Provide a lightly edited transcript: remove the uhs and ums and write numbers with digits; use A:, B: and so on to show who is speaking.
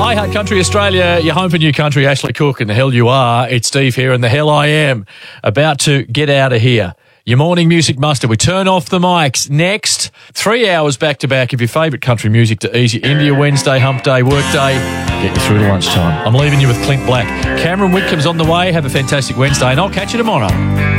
A: Hi, Heart Country Australia, your home for new country, Ashley Cook, and the hell you are. It's Steve here, and the hell I am. About to get out of here. Your morning music muster. We turn off the mics. Next, 3 hours back-to-back of your favourite country music to ease you into your Wednesday, hump day, work day, get you through to lunchtime. I'm leaving you with Clint Black. Cameron Whitcomb's on the way. Have a fantastic Wednesday, and I'll catch you tomorrow.